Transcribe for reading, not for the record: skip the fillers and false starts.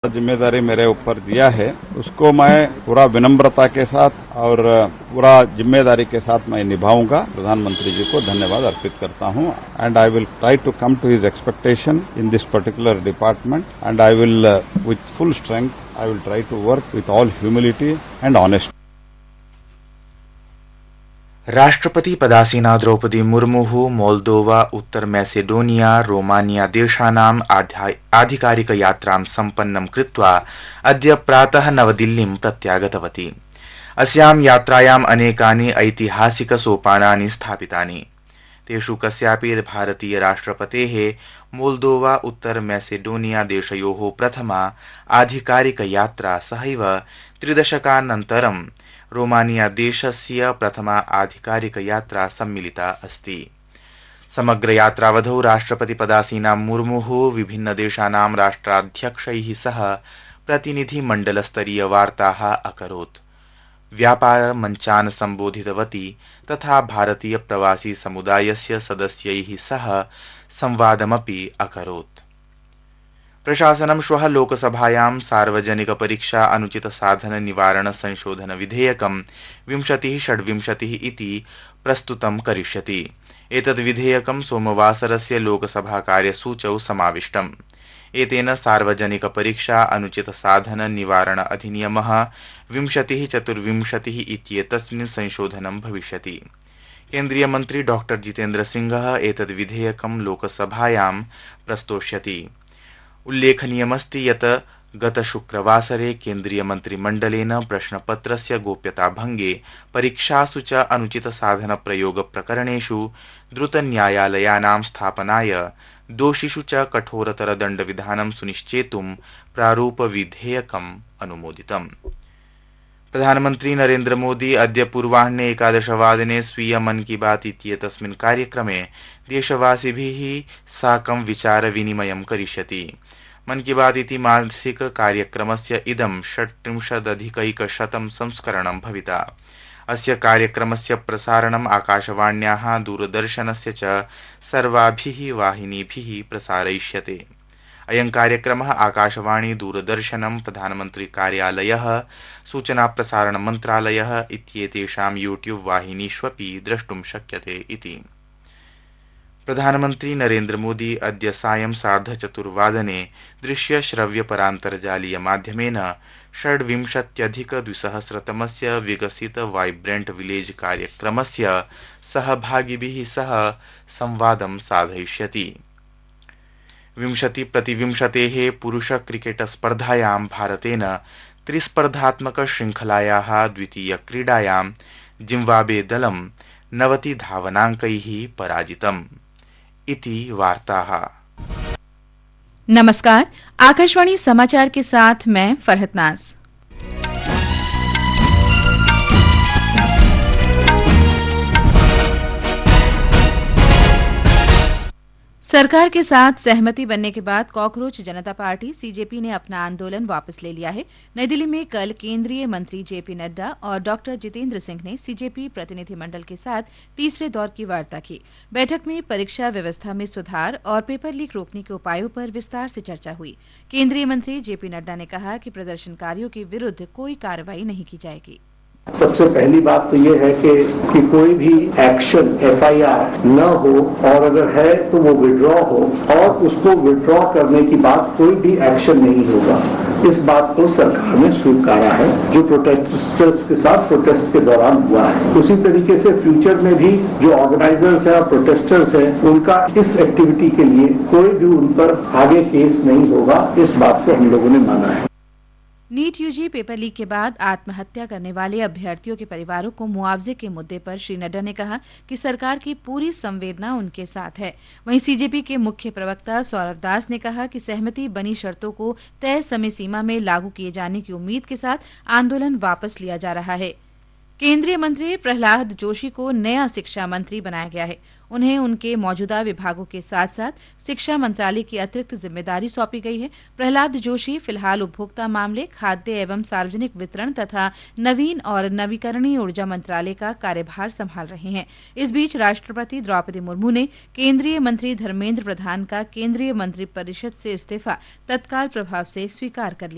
जिम्मेदारी मेरे ऊपर दिया है उसको मैं पूरा विनम्रता के साथ और पूरा जिम्मेदारी के साथ मैं निभाऊंगा। प्रधानमंत्री जी को धन्यवाद अर्पित करता हूं and I will try to come to his expectation in this particular department and I will with full strength I will try to work with all humility and honesty. राष्ट्रपति पदासीना द्रौपदी मुर्मुः मोल्दोवा, उत्तर मैसेडोनिया, रोमानिया देशानाम् आधिकारिकयात्रां सम्पन्नं कृत्वा अद्य प्रातः नवदिल्लीं प्रत्यागतवती। अस्यां यात्रायाम् अनेकानि ऐतिहासिक सोपानानि स्थापितानि। तेषु कस्यापि भारतीय राष्ट्रपतेः मोल्दोवा, उत्तर मैसेडोनिया देशयोः प्रथमा आधिकारिकयात्रा सहैव त्रिदशकानन्तरं रोमानिया देशस्य प्रथमा आधिकारिकयात्रा सम्मिलिता अस्ति। समग्र यात्रावधौ राष्ट्रपति पदासीना मुर्मुः विभिन्नदेशानां राष्ट्राध्यक्षैः सह प्रतिनिधिमण्डलस्तरीय वार्ताः अकरोत्, व्यापार मञ्चान् सम्बोधितवती तथा भारतीय प्रवासी समुदायस्य सदस्यैः सह संवादमपि अकरोत्। प्रशासनं श्वः लोकसभायां सार्वजनिक परीक्षा अनुचित साधन निवारण संशोधन विधेयकं 2026 इति प्रस्तुतं करिष्यति। एतद् विधेयकं सोमवासरस्य लोकसभा कार्यसूचौ समाविष्टम्। एतेन सार्वजनिक परीक्षा अनुचित साधन निवारण अधिनियमः 2024 इत्येतस्मिन् संशोधनं भविष्यति। केन्द्रीय मन्त्री डॉ जितेन्द्र सिंहः एतद् विधेयकं लोकसभायां प्रस्तोष्यति। उल्लेखनीयमस्ति यत् गतशुक्रवासरे केन्द्रीय मन्त्रिमण्डलेन प्रश्नपत्रस्य गोप्यताभङ्गे, परीक्षासु च अनुचित साधन प्रयोग प्रकरणेषु द्रुतन्यायालयानां स्थापनाय, दोषिषु च कठोरतर दण्डविधानं सुनिश्चेतुं प्रारूपविधेयकम् अनुमोदितम्। प्रधानमन्त्री नरेन्द्र मोदी अद्य पूर्वाह्ने 11:00 स्वीय मन की बात इत्येतस्मिन् कार्यक्रमे देशवासिभिः साकं विचारविनिमयं करिष्यति। मन की बात इति मासिक कार्यक्रमस्य इदं 36अधिकैकशतं संस्करणं भविता। अस्य कार्यक्रमस्य प्रसारणम् आकाशवाण्याः, दूरदर्शनस्य च सर्वाभिः वाहिनीभिः प्रसारयिष्यते। अयं कार्यक्रमः आकाशवाणी, दूरदर्शनं, प्रधानमन्त्री कार्यालयः, सूचना प्रसारण मन्त्रालयः इत्येतेषां यूट्यूब वाहिनीष्वपि द्रष्टुं शक्यते इति। प्रधानमन्त्री नरेन्द्र मोदी अद्य सायं 4:30 दृश्य श्रव्य परान्तर्जालीय माध्यमेन 26अधिक-2000तमस्य विकसित वाइब्रेंट विलेज कार्यक्रमस्य सहभागिभिः सह संवादं साधयिष्यति। 20-20 पुरुष क्रिकेट स्पर्धायां भारतेन त्रिस्पर्धात्मक श्रृंखलायाः द्वितीय क्रीडायां जिम्बाब्वे दलं 90 धावनांकैः पराजितम् इति वार्ताः। नमस्कार, आकाशवाणी समाचार के साथ मैं फरहत नाज। सरकार के साथ सहमति बनने के बाद कॉकरोच जनता पार्टी सीजेपी ने अपना आंदोलन वापस ले लिया है। नई दिल्ली में कल केंद्रीय मंत्री जेपी नड्डा और डॉक्टर जितेंद्र सिंह ने सीजेपी प्रतिनिधिमंडल के साथ तीसरे दौर की वार्ता की। बैठक में परीक्षा व्यवस्था में सुधार और पेपर लीक रोकने के उपायों पर विस्तार से चर्चा हुई। केंद्रीय मंत्री जेपी नड्डा ने कहा कि प्रदर्शनकारियों के विरुद्ध कोई कार्रवाई नहीं की जाएगी। सबसे पहली बात तो ये है कि कोई भी एक्शन एफआईआर न हो और अगर है तो वो विड्रॉ हो और उसको विड्रॉ करने की बाद कोई भी एक्शन नहीं होगा। इस बात को सरकार ने स्वीकारा है जो प्रोटेस्टर्स के साथ प्रोटेस्ट के दौरान हुआ है। उसी तरीके से फ्यूचर में भी जो ऑर्गेनाइजर्स हैं और प्रोटेस्टर्स हैं उनका इस एक्टिविटी के लिए कोई भी उन पर आगे केस नहीं होगा। इस बात को हम लोगों ने माना है। नीट यूजी पेपर लीक के बाद आत्महत्या करने वाले अभ्यर्थियों के परिवारों को मुआवजे के मुद्दे पर श्री नड्डा ने कहा कि सरकार की पूरी संवेदना उनके साथ है। वहीं सीजेपी के मुख्य प्रवक्ता सौरभ दास ने कहा कि सहमति बनी शर्तों को तय समय सीमा में लागू किए जाने की उम्मीद के साथ आंदोलन वापस लिया जा रहा है। केंद्रीय मंत्री प्रहलाद जोशी को नया शिक्षा मंत्री बनाया गया है। उन्हें उनके मौजूदा विभागों के साथ साथ शिक्षा मंत्रालय की अतिरिक्त जिम्मेदारी सौंपी गई है। प्रहलाद जोशी फिलहाल उपभोक्ता मामले, खाद्य एवं सार्वजनिक वितरण तथा नवीन और नवीकरणीय ऊर्जा मंत्रालय का कार्यभार संभाल रहे हैं। इस बीच राष्ट्रपति द्रौपदी मुर्मू ने केंद्रीय मंत्री धर्मेंद्र प्रधान का केंद्रीय मंत्रिपरिषद से इस्तीफा तत्काल प्रभाव से स्वीकार कर लिया।